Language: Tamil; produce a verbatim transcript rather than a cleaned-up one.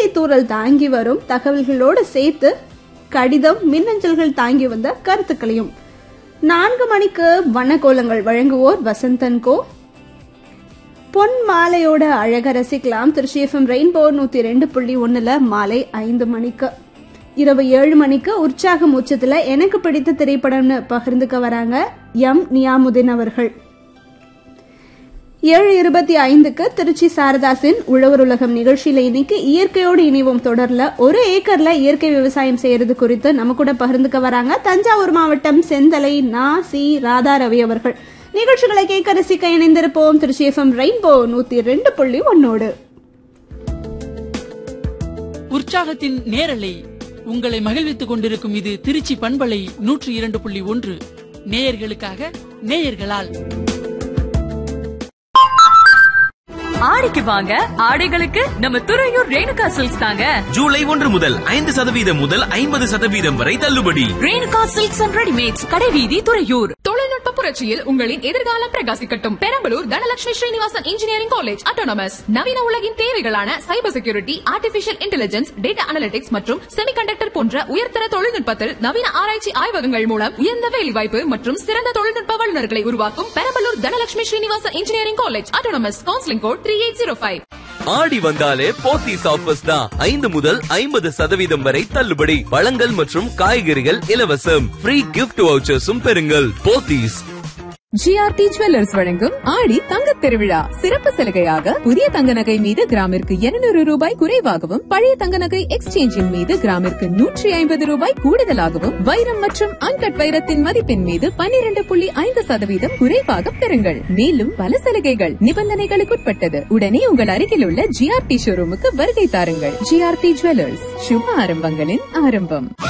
தூறல் தாங்கி வரும் தகவல்களோடு சேர்த்து கடிதம், மின்னஞ்சல்கள் தாங்கி வந்த கருத்துக்களையும். நான்கு மணிக்கு வண்ணக்கோலங்கள் வழங்குவோர் வசந்தன் கோ. பொன் மாலையோட அழக ரசிக்கலாம் திருச்சி எஃப்எம் ரெயின்போ நூத்தி ரெண்டு புள்ளி ஒண்ணுல மாலை ஐந்து மணிக்கு. இரவு ஏழு மணிக்கு உற்சாகம் உச்சத்துல எனக்கு பிடித்த திரைப்படம்னு பகிர்ந்துக்க வராங்க எம் நியாமுதீன் அவர்கள். ஏழு இருபத்தி ஐந்துக்கு திருச்சி சாரதாசின் உழவர் உலகம் நிகழ்ச்சியில இன்னைக்கு இயற்கையோடு இணைவோம் தொடர்ல ஒரு ஏக்கர்ல இயற்கை விவசாயம் செய்யறது குறித்து நம்ம கூட பகிர்ந்துக்க வராங்க தஞ்சாவூர் மாவட்டம் செந்தலை நா சி ராதா ரவி அவர்கள். நிகழ்ச்சிகளை கேட்க ரசிக்க இணைந்திருப்போம் திருச்சி எஃப்எம் ரெயின்போ நூத்தி ரெண்டு புள்ளி ஒன்னோடு. உற்சாகத்தின் நேரலை உங்களை மகிழ்வித்துக் கொண்டிருக்கும் இது திருச்சி பண்பலை நூற்றி இரண்டு புள்ளி ஒன்று. நேயர்களுக்காக நேயர்களால். ஆடிக்கு வாங்க, ஆடைகளுக்கு நம்ம துறையூர் ரேணுகா சில்க்ஸ் தாங்க. ஜூலை ஒன்று முதல் ஐந்து சதவீதம் முதல் ஐம்பது சதவீதம் வரை தள்ளுபடி. ரேணுகா சில்க்ஸ் அண்ட் ரெடிமேட்ஸ், கடைவீதி, துறையூர். தொழில்நுட்ப புரட்சியில் உங்களின் எதிர்காலம் பிரகாசிக்கட்டும். Perambalur Dhanalakshmi Srinivasan engineering college autonomous நவீன உலகின் தேவைகளான cyber security, artificial intelligence, data analytics மற்றும் செமிகண்டக்டர் போன்ற உயர்தர தொழில்நுட்பத்தில் நவீன ஆராய்ச்சி ஆய்வகங்கள் மூலம் உயர்ந்த வேலைவாய்ப்பு மற்றும் சிறந்த தொழில்நுட்ப வல்லுநர்களை உருவாக்கும் Perambalur Dhanalakshmi Srinivasan engineering college autonomous. Counselling code three eight zero five. ஆடி வந்தாலே போத்தீஸ் ஆஃபர்ஸ் தான். ஐந்து முதல் ஐம்பது சதவீதம் வரை தள்ளுபடி. பழங்கள் மற்றும் காய்கறிகள் இலவசம். ஃப்ரீ கிஃப்ட் வவுச்சர்ஸும் பெறுங்கள். போத்தீஸ். ஜிஆர்டி ஜுவல்லர்ஸ் வழங்கும் ஆடி தங்க திருவிழா சிறப்பு சலுகையாக புதிய தங்க நகை மீது கிராமிற்கு இருநூறு ரூபாய் குறைவாகவும், பழைய தங்க நகை எக்ஸ்சேஞ்சின் மீது கிராமிற்கு நூற்றி ஐம்பது ரூபாய் கூடுதலாகவும், வைரம் மற்றும் அன்கட் வைரத்தின் மதிப்பின் மீது பன்னிரண்டு புள்ளி ஐந்து சதவீதம் குறைவாக பெறுங்கள். மேலும் பல சலுகைகள், நிபந்தனைகளுக்குட்பட்டது. உடனே உங்கள் அருகில் உள்ள ஜிஆர்டி ஷோரூமுக்கு வருகை தாருங்கள். ஜிஆர்டி ஜுவல்லர்ஸ், சுப ஆரம்பங்களின் ஆரம்பம்.